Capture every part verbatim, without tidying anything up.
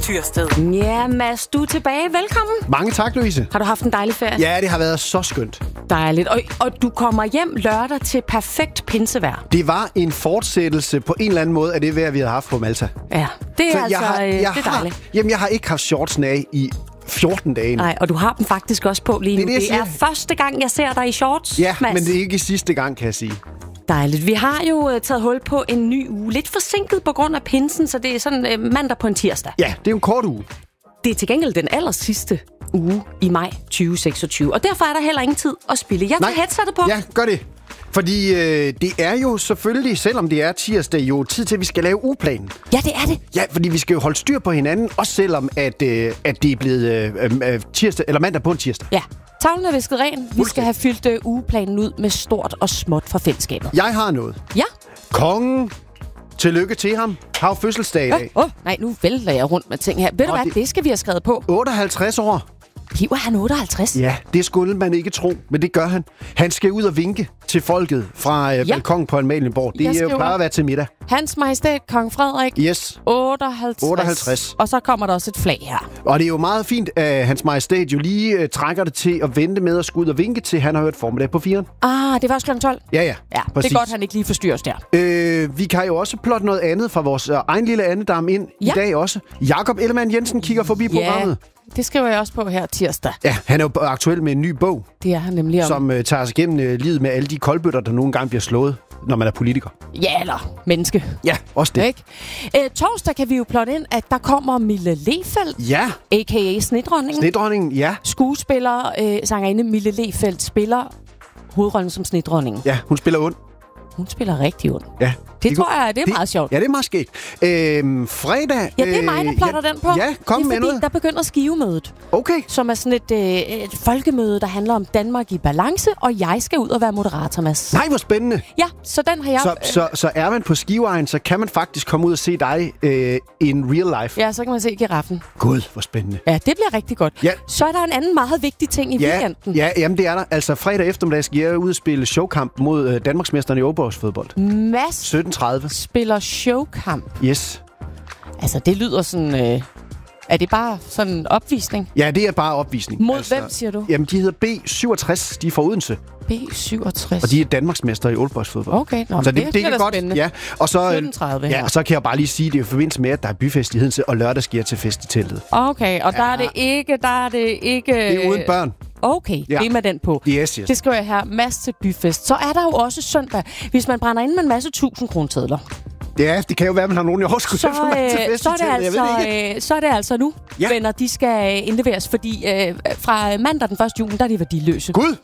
Tyrsted. Ja, Mads, du er tilbage. Velkommen. Mange tak, Louise. Har du haft en dejlig ferie? Ja, det har været så skønt. Dejligt. Og, og du kommer hjem lørdag til perfekt pinsevejr. Det var en fortsættelse på en eller anden måde af det vejr, vi havde haft på Malta. Ja, det er Så altså jeg har, jeg det er har, dejligt. Jamen, jeg har ikke haft shortsen af i fjorten dage nu. Nej, og du har dem faktisk også på lige nu. Det er, det, det er første gang, jeg ser dig i shorts, Ja, Mads. men det er ikke sidste gang, kan jeg sige. Dejligt. Vi har jo uh, taget hul på en ny uge. Lidt forsinket på grund af pinsen, så det er sådan uh, mandag på en tirsdag. Ja, det er jo en kort uge. Det er til gengæld den aller sidste uge i maj tyve seksogtyve, og derfor er der heller ingen tid at spille. Jeg tager headsetet på. Ja, gør det. Fordi øh, det er jo selvfølgelig, selvom det er tirsdag, jo tid til, at vi skal lave ugeplanen. Ja, det er det. Ja, fordi vi skal jo holde styr på hinanden, også selvom at, øh, at det er blevet øh, øh, tirsdag, eller mandag på en tirsdag. Ja. Tavlen er visket ren. Vi skal have fyldt øh, ugeplanen ud med stort og småt for fællesskabet. Jeg har noget. Ja. Kongen, tillykke til ham, har jo fødselsdag i dag. Åh, oh, nej, nu vælter jeg rundt med ting her. Ved du hvad, det... det skal vi have skrevet på. otteoghalvtreds år. Bliver han otteoghalvtreds? Ja, det skulle man ikke tro, men det gør han. Han skal ud og vinke til folket fra øh, ja. balkongen på Amalienborg. Det er jo plejer at være til middag. Hans Majestæt Kong Frederik. Yes. otteoghalvtreds. otteoghalvtreds. Og så kommer der også et flag her. Og det er jo meget fint, at Hans Majestæt jo lige uh, trækker det til at vente med at skulle ud og vinke til, han har hørt formiddag på firen. Ah, det var også klokken tolv? Ja, ja. Ja, præcis. det er godt, han ikke lige forstyrres der. Øh, vi kan jo også plotte noget andet fra vores uh, egen lille andedam ind ja. i dag også. Jakob Ellemann Jensen kigger forbi ja, programmet. Det skriver jeg også på her tirsdag. Ja, han er jo aktuel med en ny bog. Det er han nemlig om. Som uh, tager os igennem uh, livet med alle de koldbøtter, der nogle gange bliver slået, når man er politiker. Ja, eller menneske. Ja, også det. Ikke? Æ, torsdag kan vi jo plotte ind, at der kommer Mille Lehfeldt. Ja. A K A Snedronningen. Snedronningen, ja. Skuespiller, øh, sangerinde Mille Lehfeldt spiller hovedrollen som Snedronningen. Ja, hun spiller ond. Hun spiller rigtig ond. Ja. Det, det tror jeg, det er det, meget sjovt. Ja, det er meget skægt. Øhm, fredag... Ja, det er mig, der plotter ja, den på. Ja, kom det er med fordi, noget. der begynder skivemødet. Okay. Som er sådan et, øh, et folkemøde, der handler om Danmark i balance, og jeg skal ud og være moderator, Mads. Nej, hvor spændende. Ja, så den har jeg... Så, så, så er man på Skivejen, så kan man faktisk komme ud og se dig øh, in real life. Ja, så kan man se giraffen. Gud, hvor spændende. Ja, det bliver rigtig godt. Ja. Så er der en anden meget vigtig ting i ja, weekenden. Ja, jamen det er der. Altså fredag eftermiddag skal jeg ud og spille showkamp mod øh, Danmarksmesteren i Åborgsfodbold. Mads sytten tredive. spiller showkamp. Yes. Altså, det lyder sådan... Øh, er det bare sådan en opvisning? Ja, det er bare opvisning. Mod altså, hvem, siger du? Jamen, de hedder B syvogtres. De er fra Odense. B syvogtres. Og de er Danmarksmester i Ålborgsfodbold. Okay, nå, så det, det, det er godt. spændende. Ja. Og så, sytten tredive ja, og så kan jeg bare lige sige, det er i forbindelse med, at der er byfest i Hedensted, og lørdag sker til fest i teltet. Okay, og ja. der er det ikke... Der er det ikke... Det er uden børn. Okay, ja. Det er med den på. Yes, yes. Det skriver jeg her. Mads til byfest. Så er der jo også søndag, hvis man brænder ind med en masse tusind kroner. Ja, det kan jo være, at man har nogen i overskud. Så, øh, så, er det altså, øh, så er det altså nu, ja. venner, de skal indleveres, fordi øh, fra mandag den første juli, der er de værdiløse. Gud!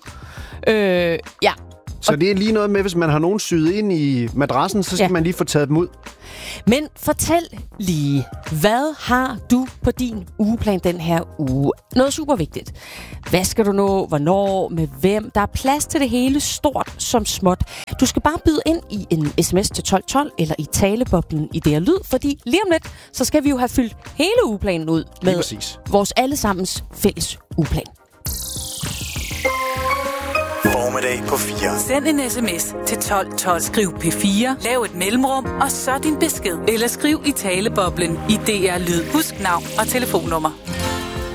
Øh, ja. Så det er lige noget med, hvis man har nogen syet ind i madrassen, så skal ja. man lige få taget dem ud. Men fortæl lige, hvad har du på din ugeplan den her uge? Noget super vigtigt. Hvad skal du nå? Hvornår? Med hvem? Der er plads til det hele, stort som småt. Du skal bare byde ind i en sms til tolv tolv eller i taleboblen i det her lyd, fordi lige om lidt, så skal vi jo have fyldt hele ugeplanen ud med vores allesammens fælles ugeplan. Formiddag på fire. Send en sms til tolv tolv. Skriv P fire, lav et mellemrum, og så din besked. Eller skriv i taleboblen i D R Lyd. Husk navn og telefonnummer.